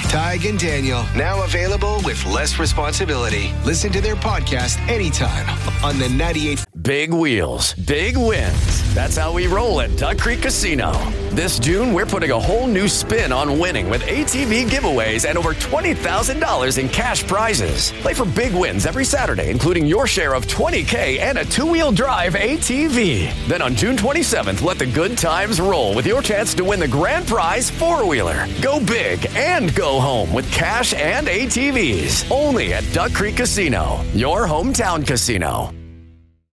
Tig and Daniel, now available with less responsibility. Listen to their podcast anytime on the 98. Big wheels, big wins. That's how we roll at Duck Creek Casino. This June, we're putting a whole new spin on winning with ATV giveaways and over $20,000 in cash prizes. Play for big wins every Saturday, including your share of $20K and a two-wheel drive ATV. Then on June 27th, let the good times roll with your chance to win the grand prize four-wheeler. Go big and go home with cash and ATVs. Only at Duck Creek Casino, your hometown casino.